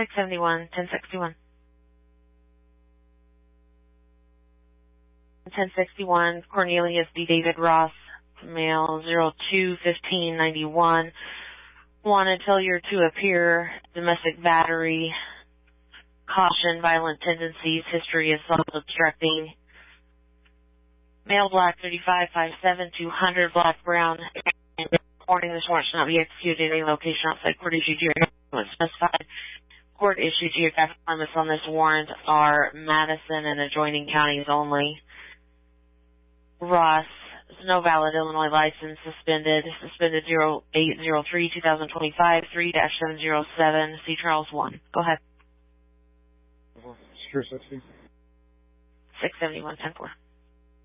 671, 1061. 1061, Cornelius D. David Ross, male, 02-15-91. Wanted failure to appear, domestic battery, caution, violent tendencies, history, assault, obstructing. Male, black, 35, 5'7", 200, black, brown. Warning, this warrant should not be executed at any location outside court issued geographic specified. Court issued geographic limits on this warrant are Madison and adjoining counties only. Ross, no valid Illinois license, suspended 0803-2025, 3-707, C. Charles 1. Go ahead. Sure, 60. 671, 10-4.